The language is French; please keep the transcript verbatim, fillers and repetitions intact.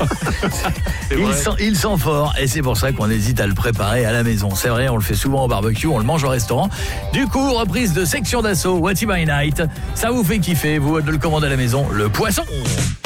Il sent, il sent fort et c'est pour ça qu'on hésite à le préparer à la maison. C'est vrai, on le fait souvent au barbecue, on le mange au restaurant. Du coup, reprise de Section d'Assaut, What by Night. Ça vous fait kiffer, vous, de le commander à la maison, le poisson.